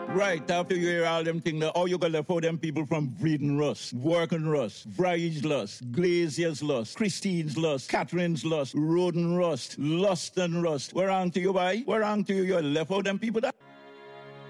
Right, after you hear all them things, how you gonna for them people from Breeden Rust, Working Rust, Bryage Lust, Glazier's Lust, Christine's Lust, Catherine's Lust, Roden Rust, Luston Rust. Where on to you, boy? Where on to you? You left out them people that?